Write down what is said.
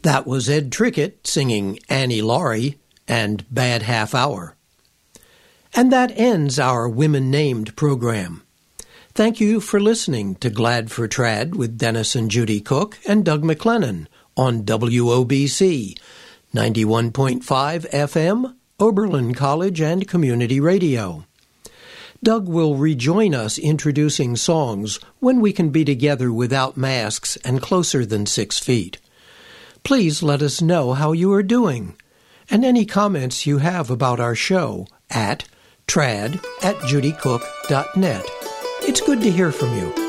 That was Ed Trickett singing Annie Laurie and Bad Half Hour. And that ends our Women Named program. Thank you for listening to Glad for Trad with Dennis and Judy Cook and Doug McLennan on WOBC, 91.5 FM, Oberlin College and Community Radio. Doug will rejoin us introducing songs When We Can Be Together Without Masks and Closer Than 6 Feet. Please let us know how you are doing, and any comments you have about our show at trad@judycook.net. It's good to hear from you.